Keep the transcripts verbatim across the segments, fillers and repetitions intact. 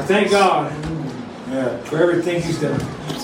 thank God yeah. for everything He's done.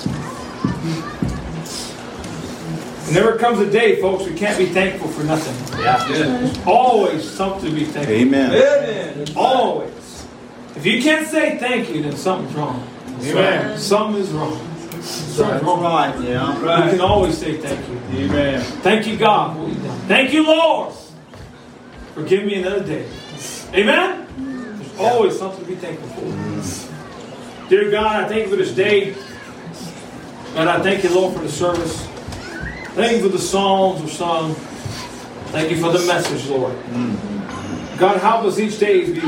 There never comes a day, folks, we can't be thankful for nothing. Yeah. There's always something to be thankful for. Amen. Amen. Always. If you can't say thank you, then something's wrong. Amen. Something is wrong. Something's wrong. Right. Yeah. Right. We can always say thank you. Amen. Thank you, God, for what you've done. Thank you, Lord, for giving me another day. Amen? There's always something to be thankful for. Dear God, I thank you for this day. God, I thank you, Lord, for the service. Thank you for the songs we've sung. Thank you for the message, Lord. God, help us each day to be,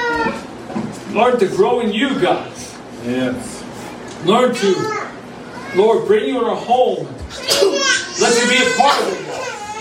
Lord, to grow in you, God. Yes. Learn to, Lord, bring you in our home. Let me be a part of it, Lord.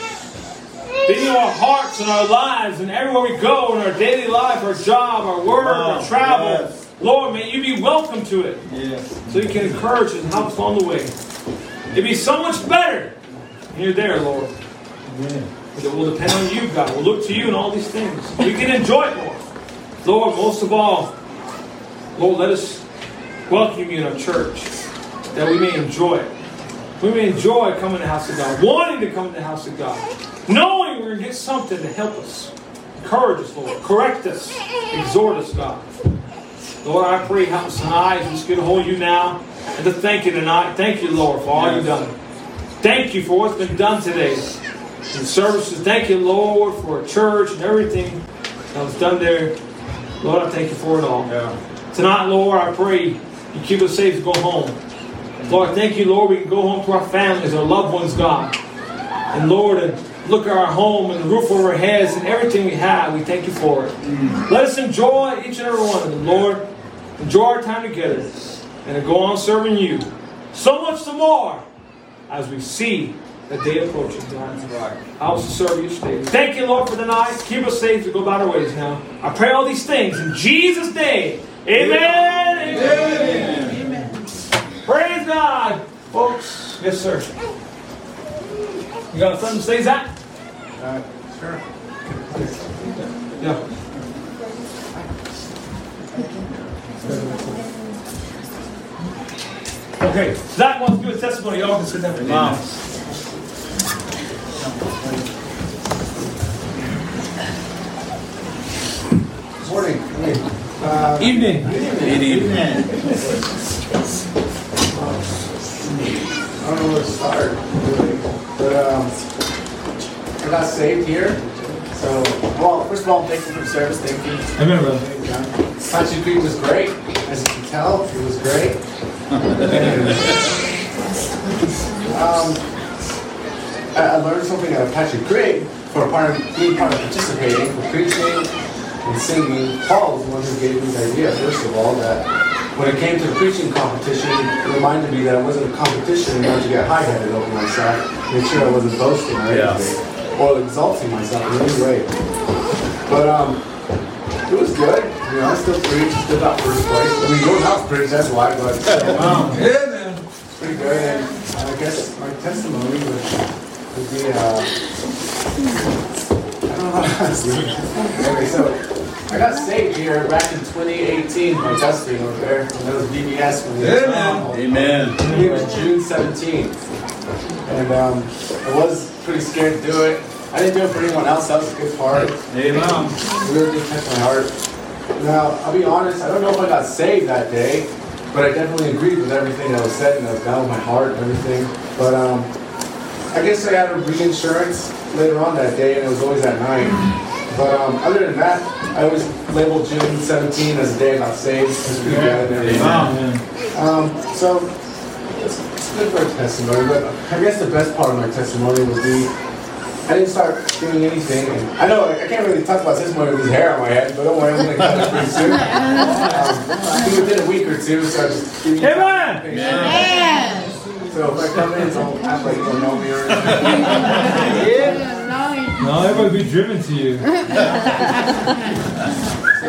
Be in our hearts and our lives and everywhere we go in our daily life, our job, our work, wow. our travel. Yes. Lord, may you be welcome to it. Yes. So you can encourage us and help us along the way. It'd be so much better when you're there, Lord. Amen. But we'll depend on you, God. We'll look to you in all these things. We can enjoy it more. Lord, most of all, Lord, let us welcome you in our church, that we may enjoy it. We may enjoy coming to the house of God, wanting to come to the house of God, knowing we're going to get something to help us, encourage us, Lord, correct us, exhort us, God. Lord, I pray, help us tonight as we just get a hold of you now, and to thank you tonight. Thank you, Lord, for all yes. you've done. Thank you for what's been done today in services. Thank you, Lord, for a church and everything that was done there. Lord, I thank you for it all. Yeah. Tonight, Lord, I pray you keep us safe to go home. Lord, thank you, Lord, we can go home to our families, our loved ones, God. And Lord, and look at our home and the roof over our heads and everything we have. We thank you for it. Mm. Let us enjoy each and every one of them, Lord. Enjoy our time together and to go on serving you. So much the more as we see the day approaching, God. Right. I will serve you today. Thank you, Lord, for the night. Keep us safe to go about our ways now. I pray all these things in Jesus' name. Amen. Amen. Amen. Amen. Praise God, folks. Yes, sir. You got something to say, Zach? Uh, sure. Yeah. Okay, Zach wants to do a testimony. Y'all can sit down. Wow. Morning. Uh, Evening. Evening. Evening. I don't know where to start, really. But um, I got saved here. So, well, first of all, thank you for the service. Thank you. Amen, brother. Apache Creek was great. As you can tell, it was great. um, I, I learned something at Apache Creek for part of, being part of participating, for preaching and singing. Paul was the one who gave me the idea, first of all, that when it came to the preaching competition, it reminded me that it wasn't a competition in order to get high-headed over myself, make sure I wasn't boasting or anything, yeah. or exalting myself in any way. But um, it was good. You know, I still preach, still got first place. I mean, your house preached, that's why, but wow. Yeah, man. It's pretty good. And I guess my testimony would, would be, uh, I don't know how to say it. Anyway, so I got saved here back in twenty eighteen by Dustin over there. And that was B B S when we were Amen. Amen. It was June seventeenth. And um, I was pretty scared to do it. I didn't do it for anyone else. That was a good part. Amen. It really did touch my heart. Now, I'll be honest, I don't know if I got saved that day, but I definitely agreed with everything that was said and that was down with my heart and everything. But um, I guess I had a reinsurance later on that day, and it was always at night. But um, other than that, I always labeled June seventeenth as the day I got saved. It's pretty good and everything. Um, so, it's, it's good for a testimony, but I guess the best part of my testimony would be I didn't start doing anything. And I know I can't really talk about testimony with this hair on my head, but don't worry, I'm going to cut it pretty soon. Um, I think within a week or two, so I just give you Amen. Amen. So if I come in, don't act like you don't know me or anything. Yeah. No, everybody be driven to you. So,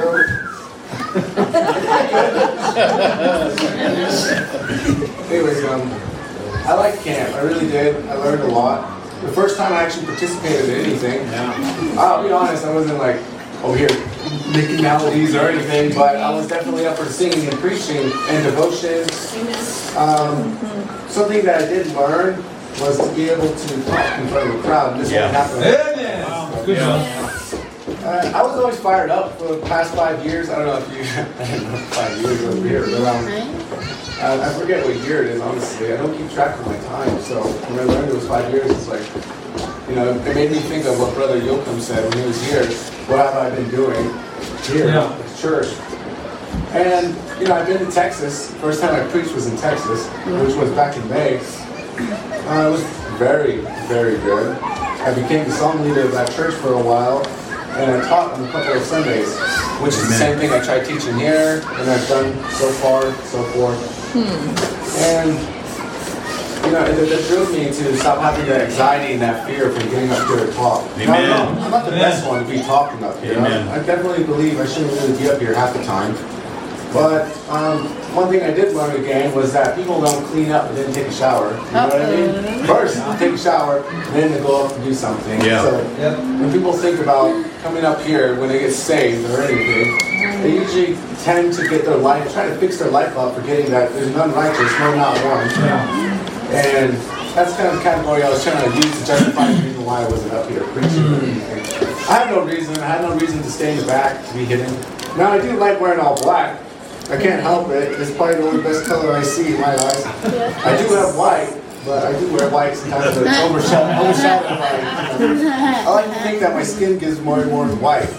anyways, um, I like camp. I really did. I learned a lot. The first time I actually participated in anything, yeah. I'll be honest, I wasn't like over here making melodies or anything, but I was definitely up for singing and preaching and devotions. Um, something that I did learn was to be able to talk in front of a crowd. This Yeah. won't happen. Amen. Wow, good Yeah. one. Uh, I was always fired up for the past five years. I don't know if you, I don't know, five years over here, but um, uh, I forget what year it is, honestly. I don't keep track of my time, so when I learned it was five years, it's like, you know, it made me think of what Brother Yoakum said when he was here. What have I been doing here Yeah. at the church? And, you know, I've been to Texas. First time I preached was in Texas, which was back in May. Uh, it was very, very good. I became the song leader of that church for a while, and I taught on a couple of Sundays, which is the same thing I tried teaching here, and I've done so far, so forth. Hmm. And, you know, it, it drove me to stop having that anxiety and that fear from getting up here to talk. Amen. Now, I'm not the best one to be talking up here. Amen. I, I definitely believe I shouldn't really be up here half the time. But um, one thing I did learn again was that people don't clean up and then take a shower. You know what I mean? First, they take a shower, then they go up and do something. Yeah. So when people think about coming up here when they get saved or anything, they usually tend to get their life, try to fix their life up, forgetting that there's none righteous, no, not one. And that's kind of the category I was trying to use to justify the reason why I wasn't up here preaching or anything. I have no reason. I have no reason to stay in the back, to be hidden. Now, I do like wearing all black. I can't help it. It's probably the only best color I see in my eyes. I do have white, but I do wear white sometimes to overshadow, overshadow my, you know. I like to think that my skin gives more and more white.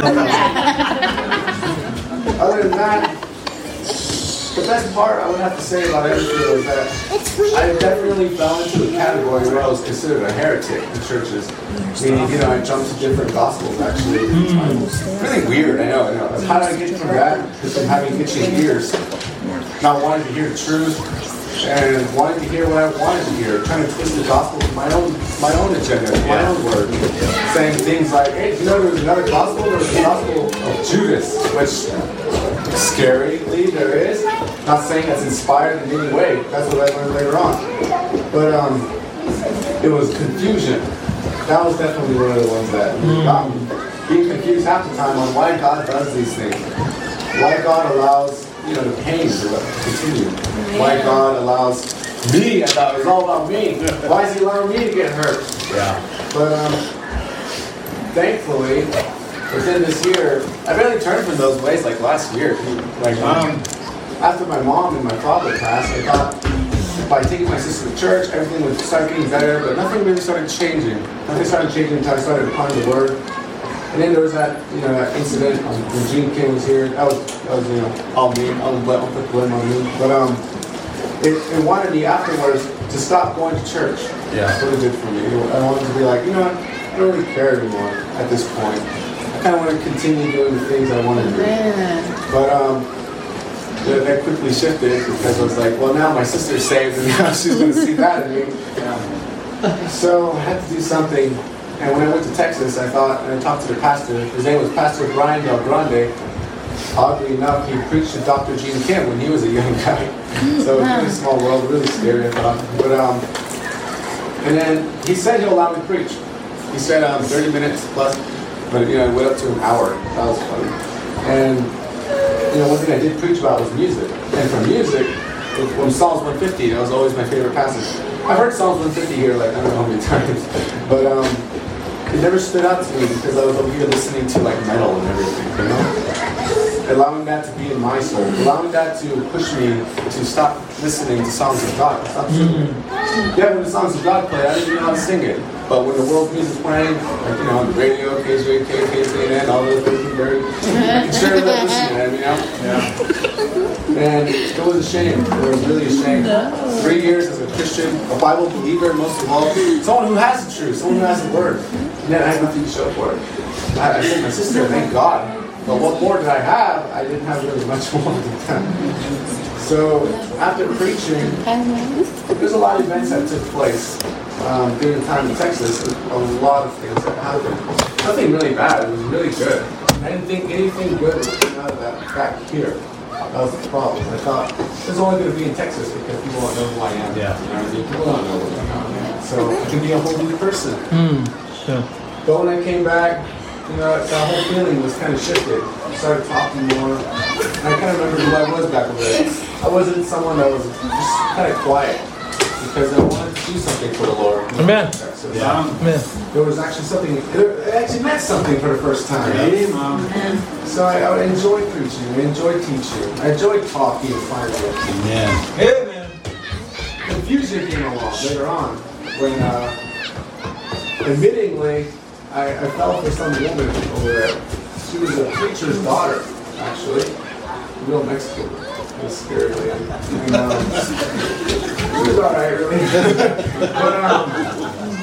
Other than that, the best part I would have to say about everything was that I definitely fell into the category where I was considered a heretic in churches. Meaning, you know, I jumped to different gospels actually. Mm. Really weird, I know, I know. How did I get from that? Just from having itching ears. Not wanting to hear the truth and wanting to hear what I wanted to hear. Trying to twist the gospel to my own my own agenda, my Yeah. own word. Saying things like, hey, you know there was another gospel? There was the gospel of Judas, which scarily there is. Not saying that's inspired in any way. That's what I learned later on. But um, it was confusion. That was definitely one of the ones that got me. Being confused half the time on why God does these things. Why God allows, you know, the pain to continue. Why God allows me, I thought it was all about me. Why is he allowing me to get hurt? Yeah. But um, thankfully, within this year, I barely turned from those ways like last year. Like um, after my mom and my father passed, I thought by taking my sister to church, everything would start getting better, but nothing really started changing. Nothing started changing until I started applying the word. And then there was that, you know, that incident um, when Gene Kim was here. That was, that was, you know, all me. I'll, I'll put blame on me. But um, it, it wanted me afterwards to stop going to church. Yeah. That's what it did for me. I wanted to be like, you know what, I don't really care anymore at this point. I kind of want to continue doing the things I want to do. But um, that, that quickly shifted because I was like, well, now my sister's saved and now she's going to see that in me. Yeah. So I had to do something. And when I went to Texas, I thought, and I talked to the pastor. His name was Pastor Brian Del Grande. Oddly enough, he preached to Doctor Gene Kim when he was a young guy. So it was a really small world, really scary, I thought. But um, and then he said he'll allow me to preach. He said um, thirty minutes plus, but you know, it went up to an hour. That was funny. And you know, one thing I did preach about was music. And from music, from Psalms one fifty, that was always my favorite passage. I've heard Psalms one fifty here, like I don't know how many times, but um, it never stood out to me because I was over here listening to like metal and everything, you know? Allowing that to be in my soul, allowing that to push me to stop listening to songs of God. Stop singing. Mm-hmm. Yeah, when the songs of God play, I didn't even know how to sing it. But when the world music's playing, like, you know, on the radio, K J K, K C N N, all those things, very, I can sure love listening to them, you know? Yeah. And it was a shame. It was really a shame. Three years as a Christian, a Bible believer, most of all, someone who has the truth, someone who has the word. And then I had nothing to show for it. I, I told my sister, thank God. But what more did I have? I didn't have really much more than that. So after preaching, there's a lot of events that took place um, during the time in Texas. There's a lot of things that happened. Nothing really bad. It was really good. I didn't think anything good would come out of that back here. That was the problem. I thought it was only going to be in Texas because people don't know who I am. Yeah. You know what I mean? People don't know what's going on. So I can be a whole new person. Mm. Yeah. But when I came back, you know, that whole feeling was kind of shifted. I started talking more. And I kind of remember who I was back then. I wasn't someone that was just kind of quiet because I wanted to do something for the Lord. Amen. So Yeah. Amen. there was actually something, it actually meant something for the first time. Amen. So I, I enjoyed preaching, I enjoyed teaching, I enjoyed talking finally. Amen. Amen. Confusion came along later on when, uh, admittingly, I, I fell for some woman over there. She was a preacher's daughter, actually. Real Mexican. It was scary, man. And, um, she was alright, really. But, um,